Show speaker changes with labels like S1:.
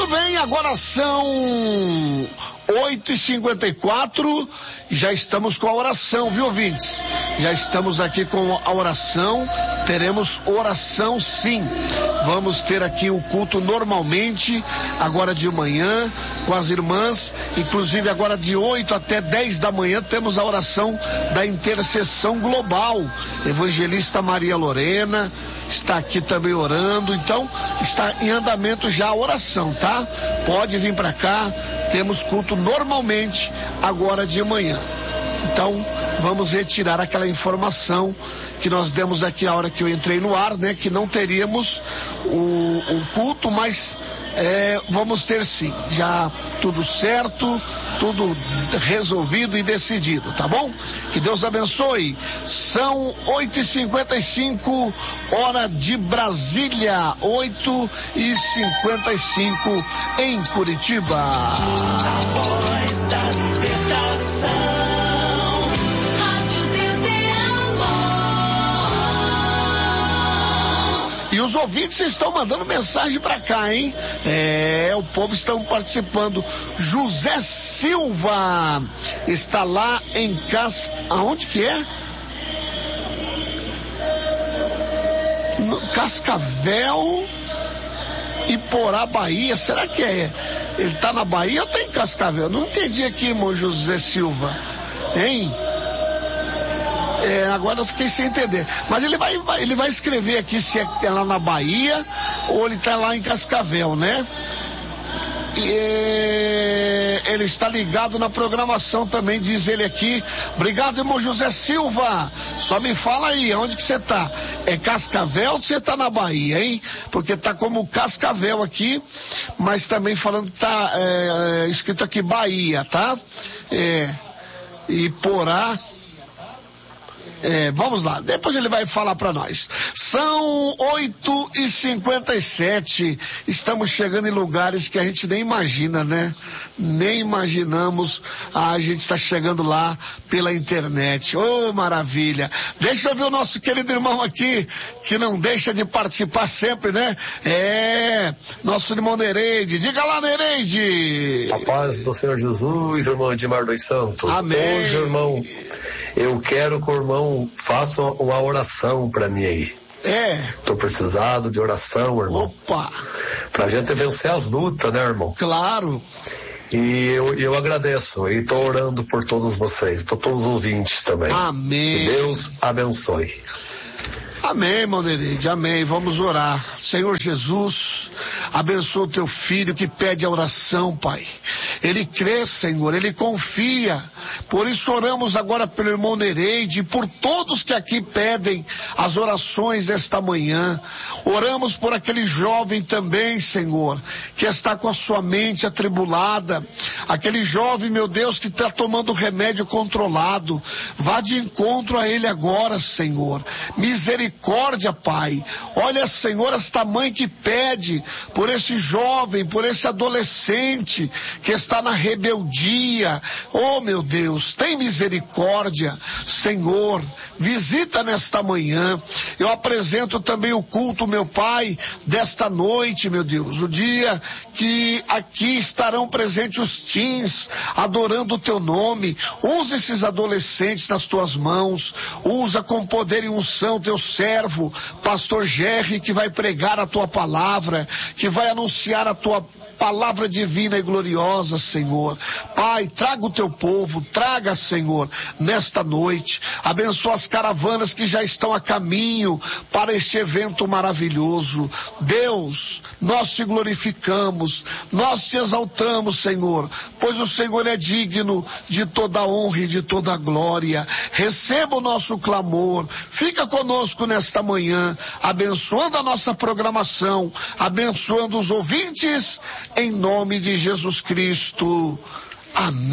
S1: Muito bem, agora são 8h54, já estamos com a oração, viu, ouvintes? Já estamos aqui com a oração, teremos oração sim. Vamos ter aqui o culto normalmente, agora de manhã, com as irmãs, inclusive agora de 8 até 10 da manhã temos a oração da intercessão global. Evangelista Maria Lorena está aqui também orando, então está em andamento já a oração, tá? Pode vir para cá, temos culto normalmente agora de manhã. Então, vamos retirar aquela informação que nós demos aqui a hora que eu entrei no ar, né? Que não teríamos o culto, mas vamos ter sim. Já tudo certo, tudo resolvido e decidido, tá bom? Que Deus abençoe. São 8h55, hora de Brasília, 8h55 em Curitiba.
S2: A voz da libertação.
S1: E os ouvintes estão mandando mensagem pra cá, hein? O povo está participando. José Silva está lá em aonde que é? No Cascavel, Iporá, Bahia. Será que ele tá na Bahia ou tá em Cascavel? Não entendi aqui, irmão José Silva. Hein? Agora eu fiquei sem entender. Mas ele vai escrever aqui se é lá na Bahia ou ele está lá em Cascavel, né? Ele está ligado na programação também, diz ele aqui. Obrigado, irmão José Silva. Só me fala aí, onde que você tá? É Cascavel ou você tá na Bahia, hein? Porque tá como Cascavel aqui, mas também falando que tá escrito aqui Bahia, tá? Iporá. Vamos lá, depois ele vai falar para nós. São 8h57, estamos chegando em lugares que a gente nem imagina, né? Nem imaginamos, a gente está chegando lá pela internet. Oh, maravilha! Deixa eu ver o nosso querido irmão aqui, que não deixa de participar sempre, né? Nosso irmão Nereide. Diga lá, Nereide!
S3: A paz do Senhor Jesus, irmão Edmar dos Santos.
S1: Amém.
S3: Hoje, irmão, eu quero que o irmão faça uma oração para mim aí. Tô precisado de oração, irmão.
S1: Opa!
S3: Pra gente vencer as lutas, né, irmão?
S1: Claro.
S3: E eu agradeço e tô orando por todos vocês, por todos os ouvintes também.
S1: Amém.
S3: Que Deus abençoe.
S1: Amém, irmão Nereide, amém. Vamos orar. Senhor Jesus, abençoa o teu filho que pede a oração, Pai. Ele crê, Senhor, ele confia. Por isso oramos agora pelo irmão Nereide e por todos que aqui pedem as orações desta manhã. Oramos por aquele jovem também, Senhor, que está com a sua mente atribulada. Aquele jovem, meu Deus, que está tomando remédio controlado. Vá de encontro a ele agora, Senhor. Misericórdia, Pai. Olha, Senhor, esta mãe que pede por esse jovem, por esse adolescente que está na rebeldia. Oh, meu Deus, tem misericórdia, Senhor. Visita nesta manhã. Eu apresento também o culto, meu Pai, desta noite, meu Deus. O dia que aqui estarão presentes os teens, adorando o teu nome. Usa esses adolescentes nas tuas mãos. Usa com poder e unção teu servo, pastor Gerry, que vai pregar a tua palavra, que vai anunciar a tua palavra divina e gloriosa, Senhor. Pai, traga o teu povo, traga, Senhor, nesta noite. Abençoa as caravanas que já estão a caminho para este evento maravilhoso. Deus, nós te glorificamos, nós te exaltamos, Senhor, pois o Senhor é digno de toda honra e de toda glória. Receba o nosso clamor, fica conosco nesta manhã, abençoando a nossa programação, abençoando os ouvintes, em nome de Jesus Cristo. Amém.